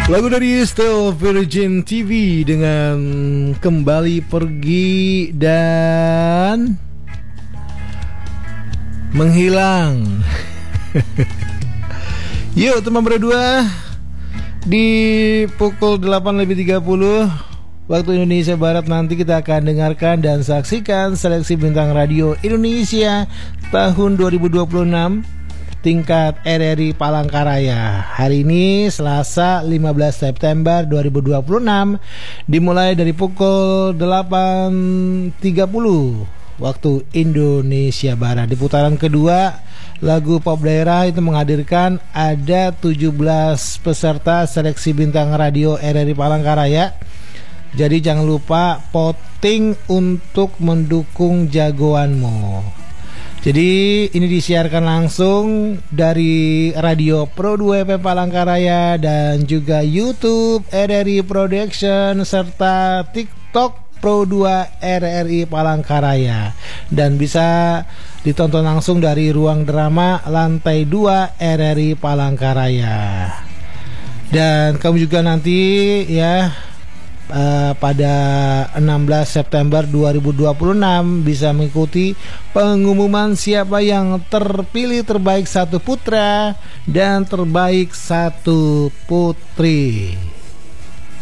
Lagu dari Still Virgin TV dengan Kembali Pergi dan Menghilang. Yuk teman berdua, di pukul 8:30 waktu Indonesia Barat nanti kita akan dengarkan dan saksikan seleksi bintang radio Indonesia tahun 2026 tingkat RRI Palangkaraya. Hari ini Selasa 15 September 2026 dimulai dari pukul 8.30 waktu Indonesia Barat. Di putaran kedua, lagu pop daerah itu menghadirkan ada 17 peserta seleksi bintang radio RRI Palangkaraya. Jadi jangan lupa voting untuk mendukung jagoanmu. Jadi ini disiarkan langsung dari Radio Pro 2 FM Palangkaraya dan juga YouTube RRI Production serta TikTok Pro 2 RRI Palangkaraya, dan bisa ditonton langsung dari ruang drama lantai 2 RRI Palangkaraya. Dan kamu juga nanti ya pada 16 September 2026 bisa mengikuti pengumuman siapa yang terpilih terbaik satu putra dan terbaik satu putri.